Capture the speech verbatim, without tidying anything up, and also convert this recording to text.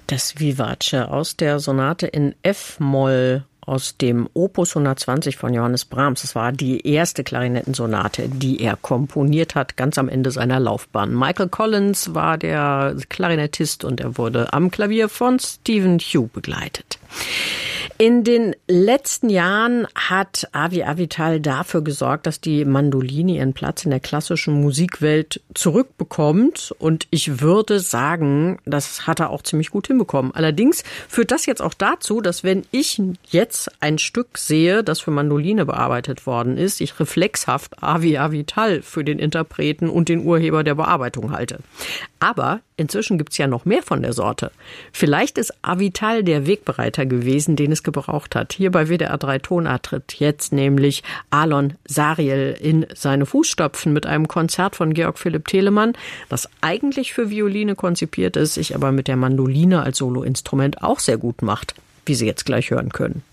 Das Vivace aus der Sonate in F-Moll aus dem Opus hundertzwanzig von Johannes Brahms. Das war die erste Klarinettensonate, die er komponiert hat, ganz am Ende seiner Laufbahn. Michael Collins war der Klarinettist und er wurde am Klavier von Stephen Hugh begleitet. In den letzten Jahren hat Avi Avital dafür gesorgt, dass die Mandoline ihren Platz in der klassischen Musikwelt zurückbekommt. Und ich würde sagen, das hat er auch ziemlich gut hinbekommen. Allerdings führt das jetzt auch dazu, dass wenn ich jetzt ein Stück sehe, das für Mandoline bearbeitet worden ist, ich reflexhaft Avi Avital für den Interpreten und den Urheber der Bearbeitung halte. Aber inzwischen gibt's ja noch mehr von der Sorte. Vielleicht ist Avital der Wegbereiter gewesen, den es gebraucht hat. Hier bei W D R drei Tonart tritt jetzt nämlich Alon Sariel in seine Fußstapfen mit einem Konzert von Georg Philipp Telemann, das eigentlich für Violine konzipiert ist, sich aber mit der Mandoline als Soloinstrument auch sehr gut macht, wie Sie jetzt gleich hören können.